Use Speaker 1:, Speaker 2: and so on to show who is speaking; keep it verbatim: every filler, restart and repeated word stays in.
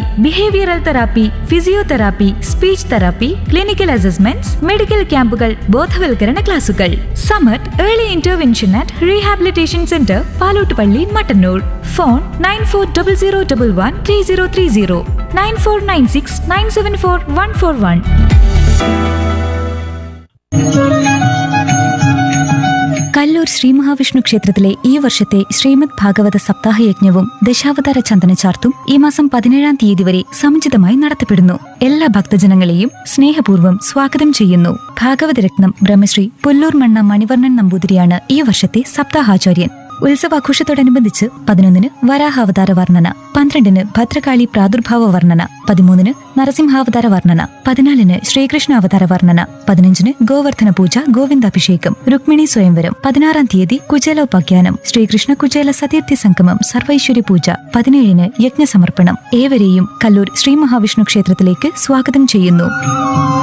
Speaker 1: Behavioural therapy, physiotherapy, speech therapy, clinical assessments, medical ക്യാമ്പുകൾ, ബോധവൽക്കരണ ക്ലാസുകൾ. Samath early intervention and rehabilitation centre, Palottupalli, Mattannur. Phone nine four double zero double one three zero three zero nine four nine six nine seven four one four one. Kallur Shri Mahavishnu ക്ഷേത്രത്തിലെ ഈ വർഷത്തെ ശ്രീമദ് ഭാഗവത സപ്താഹ യജ്ഞവും ദശാവതാര ചന്ദനചാർത്തും ഈ മാസം പതിനേഴാം തീയതി വരെ സമുചിതമായി നടത്തപ്പെടുന്നു. എല്ലാ ഭക്തജനങ്ങളെയും സ്നേഹപൂർവ്വം സ്വാഗതം ചെയ്യുന്നു. ഭാഗവതരത്നം ബ്രഹ്മശ്രീ പുല്ലൂർ മണ്ണ മണിവർണ്ണൻ നമ്പൂതിരിയാണ് ഈ വർഷത്തെ സപ്താഹാചാര്യൻ. ഉത്സവാഘോഷത്തോടനുബന്ധിച്ച് പതിനൊന്നിന് വരാഹാവതാര വർണ്ണന, പന്ത്രണ്ടിന് ഭദ്രകാളി പ്രാദുർഭാവ വർണ്ണന, പതിമൂന്നിന് നരസിംഹാവതാര വർണ്ണന, പതിനാലിന് ശ്രീകൃഷ്ണ അവതാര വർണ്ണന, പതിനഞ്ചിന് ഗോവർദ്ധന പൂജ, ഗോവിന്ദാഭിഷേകം, രുക്മിണി സ്വയംവരം, പതിനാറാം തീയതി കുചേലോപാഖ്യാനം, ശ്രീകൃഷ്ണ കുചേല സതീർത്ഥി സംഗമം, സർവൈശ്വര്യ പൂജ, പതിനേഴിന് യജ്ഞസമർപ്പണം. ഏവരെയും കല്ലൂർ ശ്രീ മഹാവിഷ്ണു ക്ഷേത്രത്തിലേക്ക് സ്വാഗതം ചെയ്യുന്നു.